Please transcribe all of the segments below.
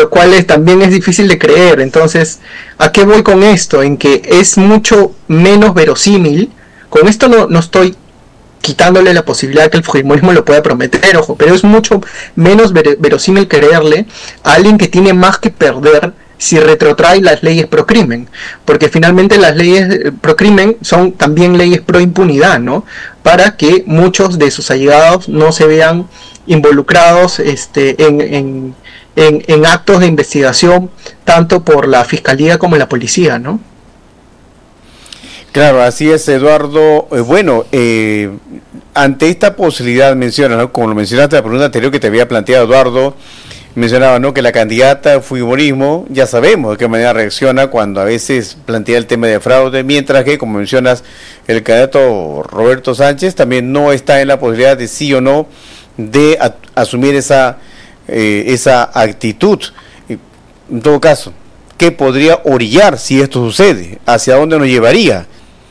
lo cual también es difícil de creer. Entonces, ¿a qué voy con esto? En que es mucho menos verosímil. Con esto no estoy quitándole la posibilidad de que el fujimorismo lo pueda prometer, ojo, pero es mucho menos verosímil creerle a alguien que tiene más que perder si retrotrae las leyes pro crimen, porque finalmente las leyes pro crimen son también leyes pro impunidad, ¿no? Para que muchos de sus allegados no se vean involucrados en actos de investigación tanto por la fiscalía como la policía, ¿no? Claro, así es, Eduardo. Ante esta posibilidad, menciona, ¿no? Como lo mencionaste en la pregunta anterior que te había planteado, Eduardo, mencionaba, ¿no?, que la candidata de fujimorismo, ya sabemos de qué manera reacciona cuando a veces plantea el tema de fraude, mientras que, como mencionas, el candidato Roberto Sánchez también no está en la posibilidad de sí o no de asumir esa actitud. En todo caso, ¿qué podría orillar si esto sucede? ¿Hacia dónde nos llevaría?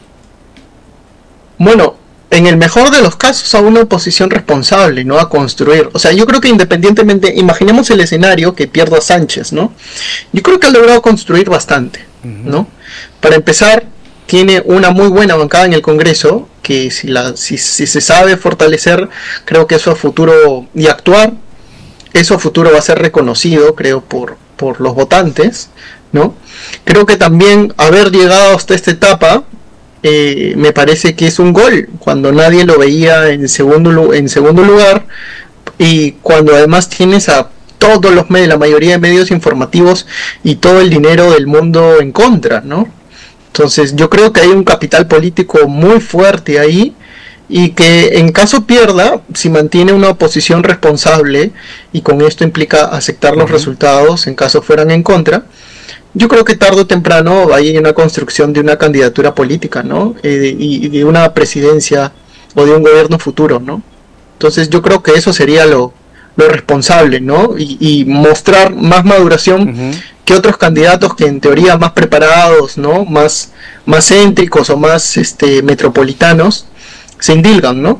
Bueno, en el mejor de los casos a una oposición responsable, ¿no? A construir. O sea, yo creo que independientemente, imaginemos el escenario que pierda Sánchez, ¿no? Yo creo que ha logrado construir bastante, ¿no? Para empezar, tiene una muy buena bancada en el Congreso, que si se sabe fortalecer, creo que eso a futuro, y actuar, eso a futuro va a ser reconocido, creo, por los votantes, ¿no? Creo que también haber llegado hasta esta etapa, me parece que es un gol, cuando nadie lo veía en segundo lugar, y cuando además tienes a todos los medios, la mayoría de medios informativos y todo el dinero del mundo en contra, ¿no? Entonces yo creo que hay un capital político muy fuerte ahí, y que en caso pierda, si mantiene una oposición responsable, y con esto implica aceptar los resultados en caso fueran en contra, yo creo que tarde o temprano hay una construcción de una candidatura política, ¿no? Y de una presidencia o de un gobierno futuro, ¿no? Entonces yo creo que eso sería lo responsable, ¿no? Y mostrar más maduración que otros candidatos que en teoría más preparados, ¿no? Más céntricos o más metropolitanos se indilgan, ¿no?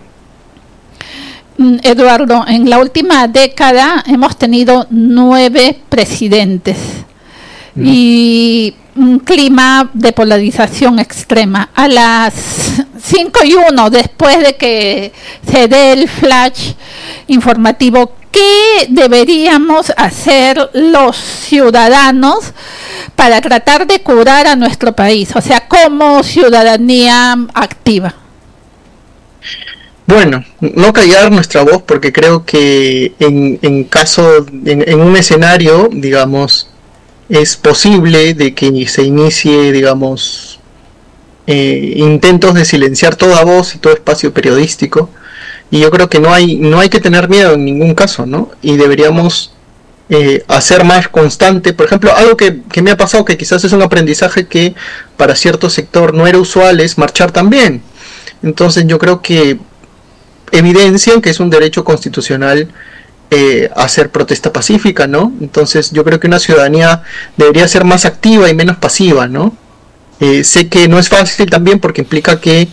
Eduardo, en la última década hemos tenido 9 presidentes y un clima de polarización extrema. A las 5:01, después de que se dé el flash informativo, ¿qué deberíamos hacer los ciudadanos para tratar de curar a nuestro país? O sea, como ciudadanía activa. Bueno, no callar nuestra voz, porque creo que en un escenario, digamos, es posible de que se inicie, digamos, intentos de silenciar toda voz y todo espacio periodístico, y yo creo que no hay que tener miedo en ningún caso, ¿no? Y deberíamos hacer más constante. Por ejemplo, algo que me ha pasado, que quizás es un aprendizaje que para cierto sector no era usual, es marchar también. Entonces yo creo que evidencian que es un derecho constitucional hacer protesta pacífica, ¿no? Entonces yo creo que una ciudadanía debería ser más activa y menos pasiva, ¿no? Sé que no es fácil también, porque implica que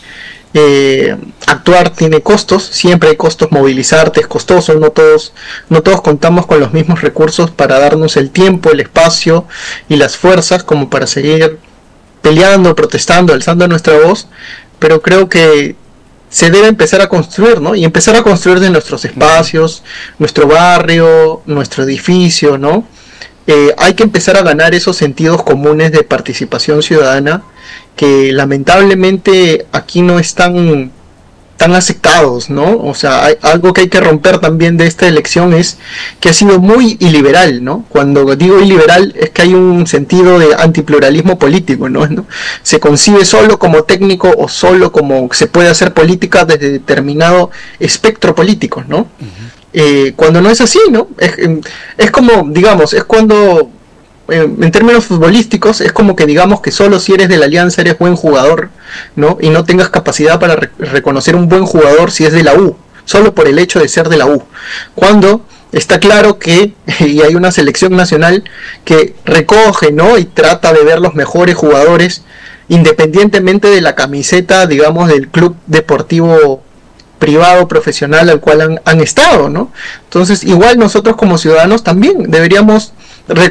actuar tiene costos, siempre hay costos, movilizarte es costoso, no todos contamos con los mismos recursos para darnos el tiempo, el espacio y las fuerzas como para seguir peleando, protestando, alzando nuestra voz, pero creo que se debe empezar a construir, ¿no? Y empezar a construir de nuestros espacios, nuestro barrio, nuestro edificio, ¿no? Hay que empezar a ganar esos sentidos comunes de participación ciudadana que lamentablemente aquí no están tan aceptados, ¿no? O sea, algo que hay que romper también de esta elección es que ha sido muy iliberal, ¿no? Cuando digo iliberal es que hay un sentido de antipluralismo político, ¿no? Se concibe solo como técnico o solo como se puede hacer política desde determinado espectro político, ¿no? Cuando no es así, ¿no? Es como, digamos, es cuando en términos futbolísticos es como que digamos que solo si eres de la Alianza eres buen jugador, ¿no? Y no tengas capacidad para reconocer un buen jugador si es de la U, solo por el hecho de ser de la U. Cuando está claro que y hay una selección nacional que recoge, ¿no? Y trata de ver los mejores jugadores independientemente de la camiseta, digamos, del club deportivo privado, profesional al cual han estado, ¿no? Entonces, igual nosotros como ciudadanos también deberíamos